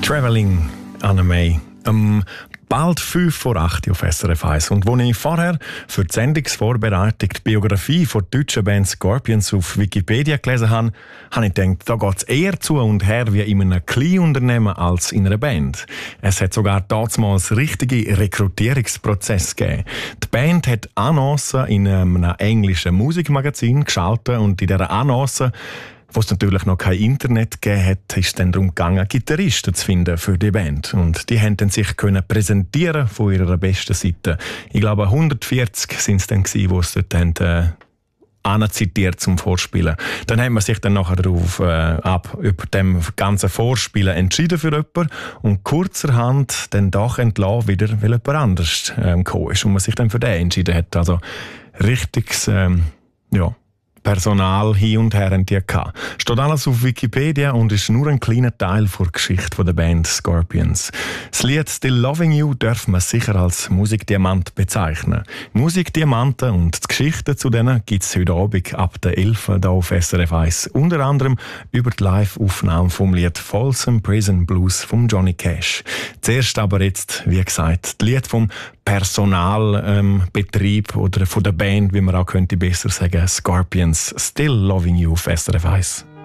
Travelling, Anna May. Bald 5 vor 8 auf SRF 1. Und als ich vorher für die Sendungsvorbereitung die Biografie der deutschen Band Scorpions auf Wikipedia gelesen habe, habe ich gedacht, da geht es eher zu und her wie in einem Kleinunternehmen als in einer Band. Es hat sogar damals richtige Rekrutierungsprozess gegeben. Die Band hat Annoncen in einem englischen Musikmagazin geschaltet und in dieser Annonce, wo es natürlich noch kein Internet gegeben hat, ist es dann darum gegangen, Gitarristen zu finden für die Band. Und die haben dann sich können präsentieren von ihrer besten Seite. Ich glaube, 140 sind es dann gewesen, die es dort haben, anzitiert zum Vorspielen. Dann haben wir sich dann nachher darauf über dem ganzen Vorspielen entschieden für jemanden und kurzerhand dann doch entlassen wieder, weil jemand anders gekommen ist und man sich dann für den entschieden hat. Also richtiges, Personal hin und her haben die gehabt. Steht alles auf Wikipedia und ist nur ein kleiner Teil der Geschichte der Band Scorpions. Das Lied «Still Loving You» darf man sicher als Musikdiamant bezeichnen. Musikdiamanten und die Geschichten zu denen gibt es heute Abend ab der 11 hier auf SRF 1. Unter anderem über die Live-Aufnahme vom Lied «Folsom Prison Blues» von Johnny Cash. Zuerst aber jetzt, wie gesagt, das Lied vom Personalbetrieb oder von der Band, wie man auch könnte besser sagen, Scorpions, «Still Loving You» auf SRF 1.